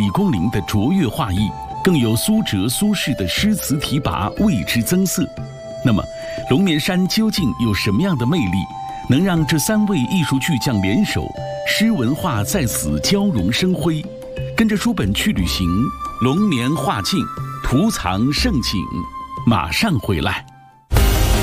李公麟的卓越画艺，更有苏辙、苏轼的诗词提拔为之增色。那么，龙眠山究竟有什么样的魅力，能让这3位艺术巨匠联手，诗文化在此交融生辉？跟着书本去旅行，龙眠画境，图藏盛景，马上回来。